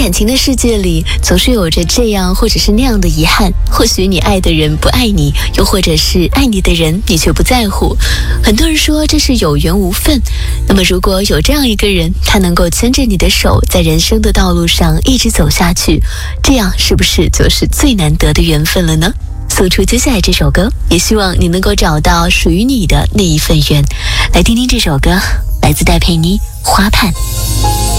感情的世界里，总是有着这样或者是那样的遗憾。或许你爱的人不爱你，又或者是爱你的人你却不在乎。很多人说这是有缘无分。那么如果有这样一个人，他能够牵着你的手，在人生的道路上一直走下去，这样是不是就是最难得的缘分了呢？送出接下来这首歌，也希望你能够找到属于你的那一份缘。来听听这首歌，来自戴佩妮《花畔》。